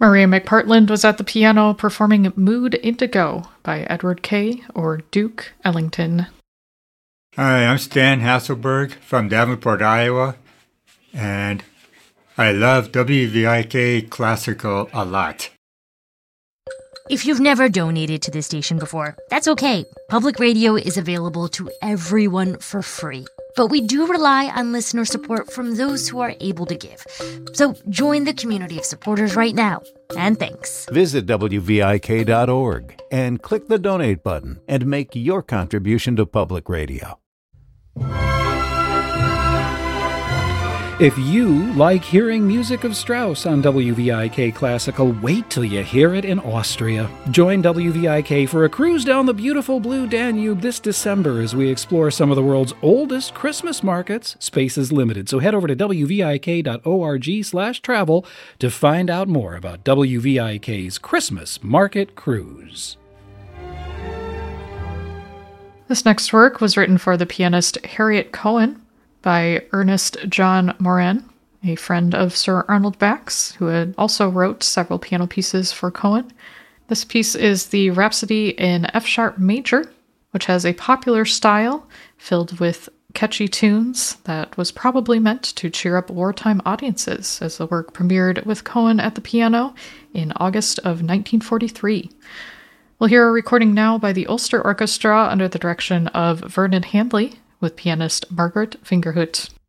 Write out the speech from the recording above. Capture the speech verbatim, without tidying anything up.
Maria McPartland was at the piano performing Mood Indigo by Edward Kay or Duke Ellington. Hi, I'm Stan Hasselberg from Davenport, Iowa, and I love W V I K Classical a lot. If you've never donated to this station before, that's okay. Public radio is available to everyone for free. But we do rely on listener support from those who are able to give. So join the community of supporters right now. And thanks. Visit W V I K dot org and click the donate button and make your contribution to public radio. If you like hearing music of Strauss on W V I K Classical, wait till you hear it in Austria. Join W V I K for a cruise down the beautiful blue Danube this December as we explore some of the world's oldest Christmas markets. Space is limited, so head over to W V I K dot org slash travel to find out more about W V I K's Christmas Market Cruise. This next work was written for the pianist Harriet Cohen by Ernest John Morin, a friend of Sir Arnold Bax, who had also wrote several piano pieces for Cohen. This piece is the Rhapsody in F-sharp major, which has a popular style filled with catchy tunes that was probably meant to cheer up wartime audiences, as the work premiered with Cohen at the piano in August of nineteen forty-three. We'll hear a recording now by the Ulster Orchestra under the direction of Vernon Handley, with pianist Margaret Fingerhut.